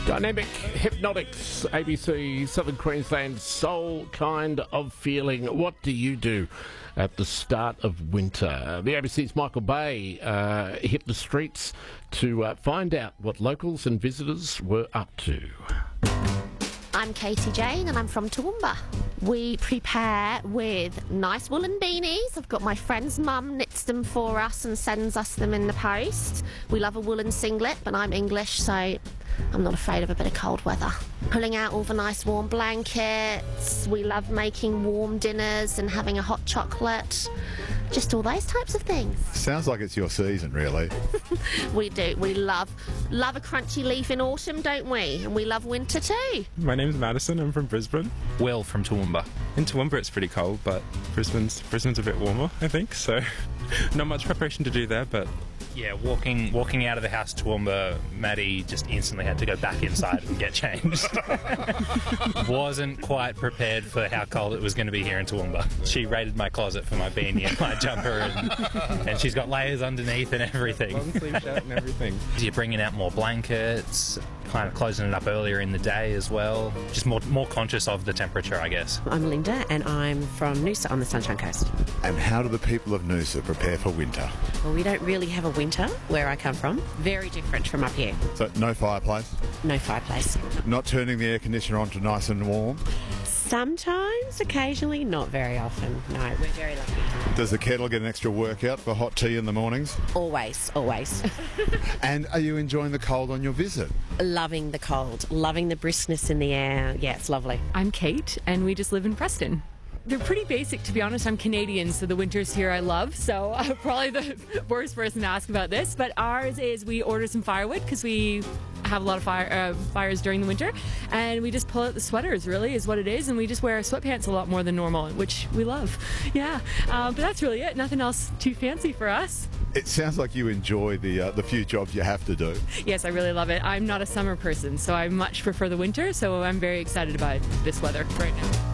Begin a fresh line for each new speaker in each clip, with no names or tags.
Dynamic Hypnotics, ABC, Southern Queensland, soul kind of feeling. What do you do at the start of winter? The ABC's Michael Bay hit the streets to find out what locals and visitors were up to.
I'm Katie Jane and I'm from Toowoomba. We prepare with nice woolen beanies. I've got my friend's mum knits them for us and sends us them in the post. We love a woolen singlet, but I'm English, so I'm not afraid of a bit of cold weather. Pulling out all the nice warm blankets. We love making warm dinners and having a hot chocolate. Just all those types of things.
Sounds like it's your season, really.
We do. We love a crunchy leaf in autumn, don't we? And we love winter too.
My name's Madison. I'm from Brisbane.
Will from Toowoomba.
In Toowoomba it's pretty cold, but Brisbane's a bit warmer, I think, so not much preparation to do there, but...
Yeah, walking out of the house to Toowoomba, Maddie just instantly had to go back inside and get changed. Wasn't quite prepared for how cold it was going to be here in Toowoomba. She raided my closet for my beanie and my jumper, and she's got layers underneath and everything.
Long sleeve shirt and everything.
You're bringing out more blankets, kind of closing it up earlier in the day as well. Just more conscious of the temperature, I guess.
I'm Linda and I'm from Noosa on the Sunshine Coast.
And how do the people of Noosa prepare for winter?
Well, we don't really have a winter where I come from. Very different from up here.
So no fireplace?
No fireplace.
Not turning the air conditioner on to nice and warm?
Sometimes, occasionally, not very often. No, we're very lucky.
Does the kettle get an extra workout for hot tea in the mornings?
Always, always.
And are you enjoying the cold on your visit?
Loving the cold, loving the briskness in the air. Yeah, it's lovely.
I'm Kate, and we just live in Preston. They're pretty basic, to be honest. I'm Canadian, so the winters here I love, so I'm probably the worst person to ask about this, but ours is we order some firewood because we have a lot of fires during the winter, and we just pull out the sweaters, really, is what it is, and we just wear sweatpants a lot more than normal, which we love. Yeah, but that's really it. Nothing else too fancy for us.
It sounds like you enjoy the few jobs you have to do.
Yes, I really love it. I'm not a summer person, so I much prefer the winter, so I'm very excited about this weather right now.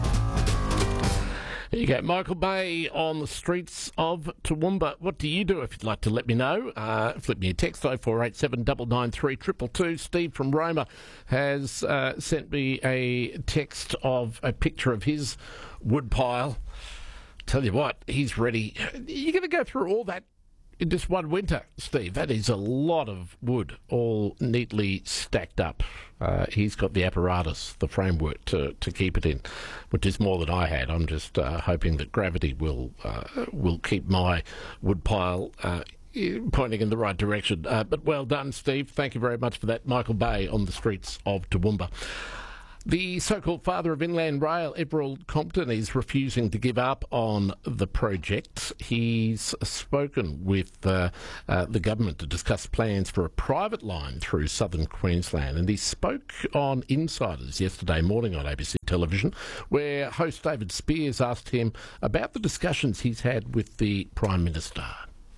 There you go, Michael Bay on the streets of Toowoomba. What do you do if you'd like to let me know? Flip me a text, 0487 993 222. Steve from Roma has sent me a text of a picture of his wood pile. Tell you what, he's ready. You're going to go through all that in just one winter, Steve. That is a lot of wood, all neatly stacked up. He's got the apparatus, the framework to keep it in, which is more than I had. I'm just hoping that gravity will keep my wood pile pointing in the right direction. But well done, Steve. Thank you very much for that. Michael Bay on the streets of Toowoomba. The so-called father of Inland Rail, Everald Compton, is refusing to give up on the project. He's spoken with the government to discuss plans for a private line through southern Queensland, and he spoke on Insiders yesterday morning on ABC television, where host David Spears asked him about the discussions he's had with the Prime Minister.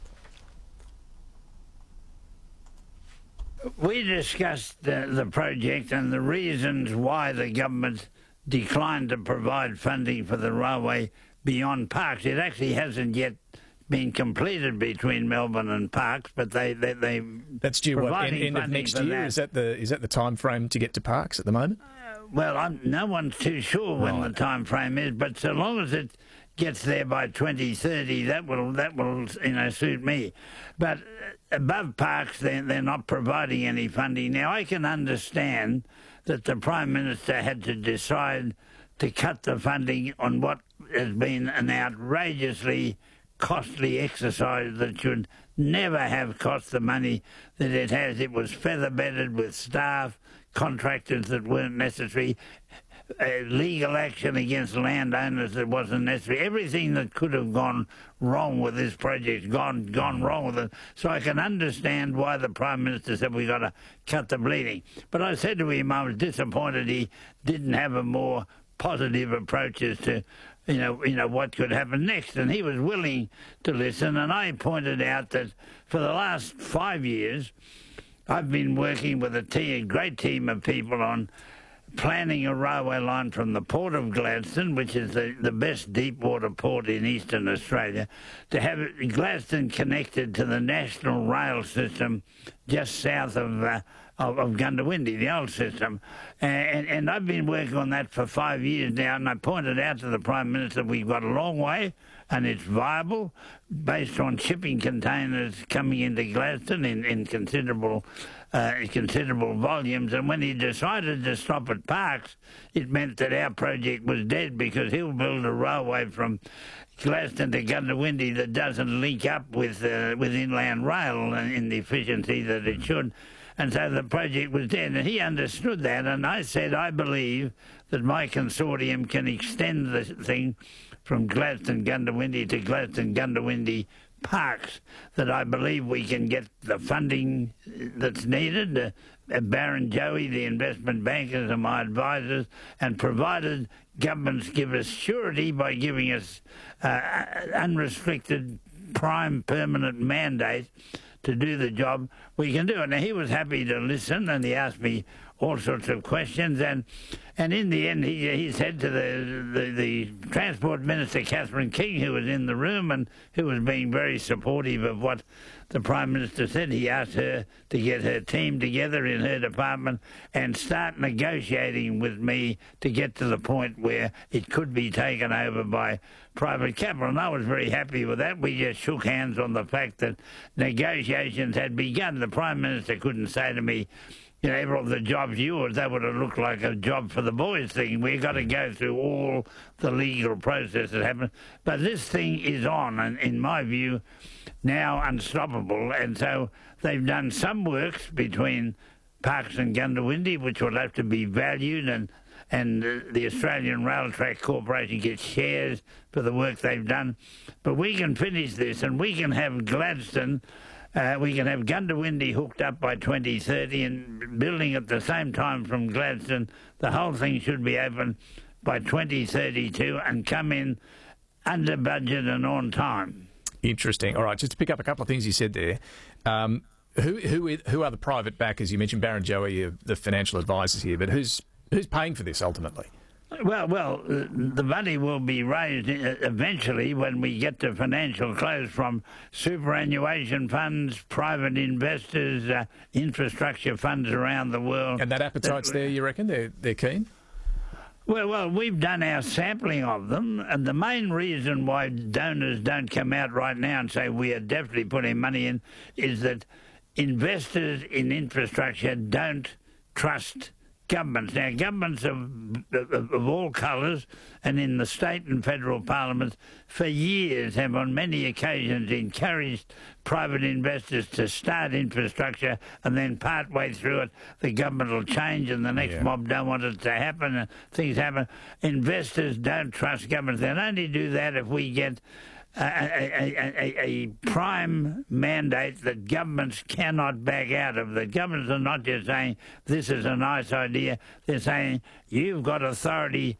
We discussed the project and the reasons why the government declined to provide funding for the railway beyond Parkes. It actually hasn't yet been completed between Melbourne and Parkes, but they
that's due what, end of next year. Is that the time frame to get to Parkes at the moment?
Well, no one's too sure when the time frame is, but so long as it gets there by 2030, that will suit me. But above Parkes, they're not providing any funding. Now, I can understand that the Prime Minister had to decide to cut the funding on what has been an outrageously costly exercise that should never have cost the money that it has. It was feather-bedded with staff, contractors that weren't necessary, legal action against landowners that wasn't necessary. Everything that could have gone wrong with this project gone wrong with it. So I can understand why the Prime Minister said we got to cut the bleeding. But I said to him I was disappointed he didn't have a more positive approaches to what could happen next, and he was willing to listen. And I pointed out that for the last 5 years I've been working with a great team of people on planning a railway line from the port of Gladstone, which is the best deep water port in eastern Australia, to have Gladstone connected to the national rail system just south of Gundawindi, the old system. And I've been working on that for 5 years now, and I pointed out to the Prime Minister we've got a long way, and it's viable based on shipping containers coming into Gladstone in considerable volumes. And when he decided to stop at Parkes, it meant that our project was dead, because he'll build a railway from Gladstone to Gundawindi that doesn't link up with inland rail in the efficiency that it should. And so the project was dead, and he understood that. And I said, I believe that my consortium can extend the thing from Gladstone Gundawindi to Gladstone Gundawindi Parkes, that I believe we can get the funding that's needed. Barrenjoey, the investment bankers, are my advisors, and provided governments give us surety by giving us unrestricted prime permanent mandate to do the job, we can do it. Now, he was happy to listen, and he asked me all sorts of questions, and in the end he said to the Transport Minister, Catherine King, who was in the room and who was being very supportive of what the Prime Minister said, he asked her to get her team together in her department and start negotiating with me to get to the point where it could be taken over by private capital. And I was very happy with that. We just shook hands on the fact that negotiations had begun. The Prime Minister couldn't say to me, you know, every of the jobs yours, that would have looked like a job for the boys thing. We've got to go through all the legal process that happened. But this thing is on, and in my view, now unstoppable. And so they've done some works between Parkes and Gundawindi, which will have to be valued, and the Australian Rail Track Corporation gets shares for the work they've done. But we can finish this, and we can have Gladstone, we can have Gundawindi hooked up by 2030 and building at the same time from Gladstone. The whole thing should be open by 2032 and come in under budget and on time.
Interesting. All right, just to pick up a couple of things you said there. Who are the private backers? You mentioned Barrenjoey, the financial advisors here, but who's paying for this ultimately?
Well, the money will be raised eventually when we get to financial close from superannuation funds, private investors, infrastructure funds around the world.
And that appetite's there, you reckon? They're keen?
Well, we've done our sampling of them, and the main reason why donors don't come out right now and say we are definitely putting money in is that investors in infrastructure don't trust governments. Now, governments of all colours and in the state and federal parliaments for years have on many occasions encouraged private investors to start infrastructure, and then part way through it the government will change and the next mob don't want it to happen and things happen. Investors don't trust governments. They'll only do that if we get a prime mandate that governments cannot back out of. The governments are not just saying this is a nice idea. They're saying you've got authority